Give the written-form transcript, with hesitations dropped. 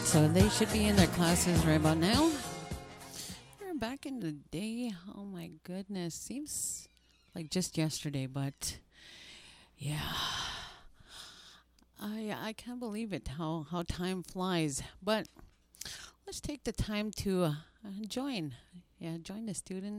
So they should be in their classes right about now. Back in the day, oh my goodness, seems like just yesterday, but yeah, I can't believe it how time flies. But let's take the time to join the students.